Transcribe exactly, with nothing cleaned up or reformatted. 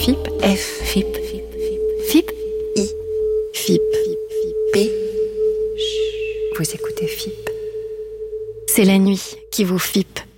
F I P. F. F I P. F I P. I. F I P. P. Vous écoutez F I P. C'est la nuit qui vous F I P.